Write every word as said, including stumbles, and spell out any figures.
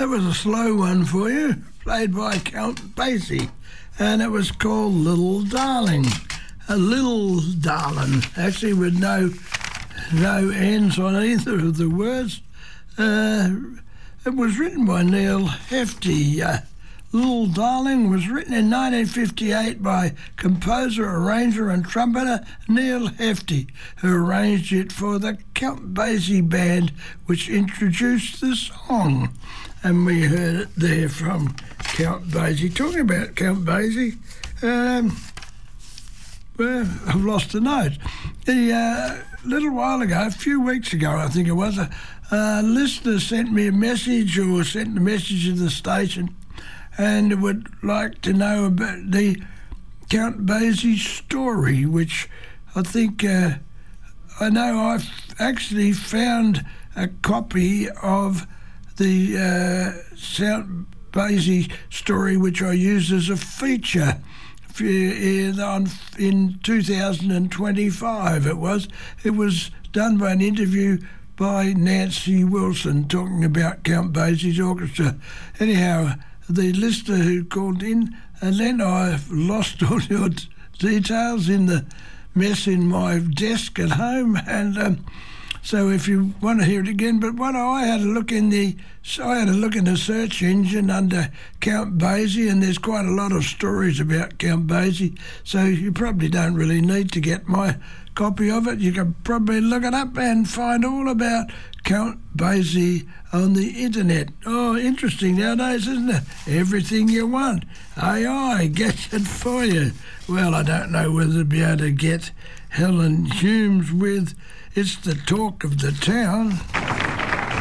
that was a slow one for you, played by Count Basie, and it was called Little Darling. A little darling, actually with no no ends on either of the words. Uh, it was written by Neil Hefti. Uh, Little Darling was written in nineteen fifty-eight by composer, arranger and trumpeter Neil Hefti, who arranged it for the Count Basie Band, which introduced the song. And we heard it there from Count Basie. Talking about Count Basie, um, well, I've lost the note. The uh, little while ago, a few weeks ago, I think it was, a, a listener sent me a message or sent a message to the station and would like to know about the Count Basie story, which I think, uh, I know I've actually found a copy of the uh, Count Basie story, which I used as a feature in, on, in two thousand twenty-five. It was. It was done by an interview by Nancy Wilson talking about Count Basie's orchestra. Anyhow, the listener who called in, and then I've lost all your d- details in the mess in my desk at home, and um, so if you want to hear it again, but when I had a look in the, I had a look in the search engine under Count Basie, and there's quite a lot of stories about Count Basie, so you probably don't really need to get my copy of it. You can probably look it up and find all about Count Basie on the internet. Oh, interesting nowadays, isn't it? Everything you want, A I gets it for you. Well, I don't know whether to be able to get Helen Humes with It's the Talk of the Town.